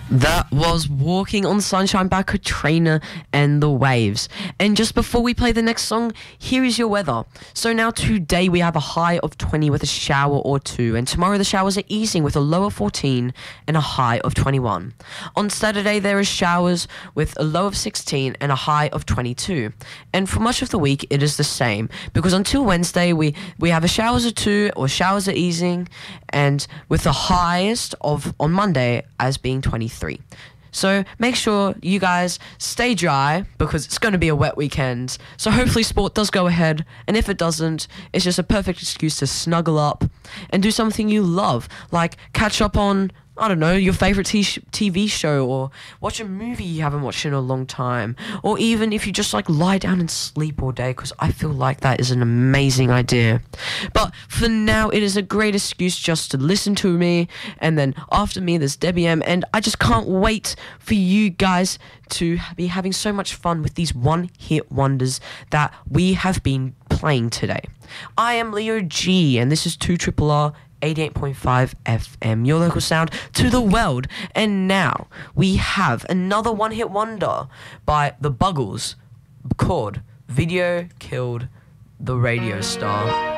That was Walking on Sunshine by Katrina and the Waves. And just before we play the next song, here is your weather. So now today we have a high of 20 with a shower or two, and tomorrow the showers are easing with a low of 14 and a high of 21. On Saturday there is showers with a low of 16 and a high of 22. And for much of the week it is the same, because until Wednesday we have a showers or two, or showers are easing, and with the highest of on Monday as being 23. So make sure you guys stay dry, because it's going to be a wet weekend. So hopefully sport does go ahead, and if it doesn't, it's just a perfect excuse to snuggle up and do something you love, like catch up on, I don't know, your favorite TV show, or watch a movie you haven't watched in a long time, or even if you just like lie down and sleep all day, because I feel like that is an amazing idea. But for now, it is a great excuse just to listen to me, and then after me there's Debbie M, and I just can't wait for you guys to be having so much fun with these one-hit wonders that we have been playing today. I am Leo G, and this is 2RRR 88.5 FM, your local sound to the world. And now we have another one-hit wonder by the Buggles called Video Killed the Radio Star.